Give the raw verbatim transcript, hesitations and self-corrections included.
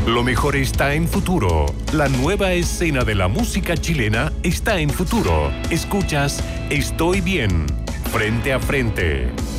Lo mejor está en Futuro. La nueva escena de la música chilena está en Futuro. Escuchas Estoy Bien, frente a frente.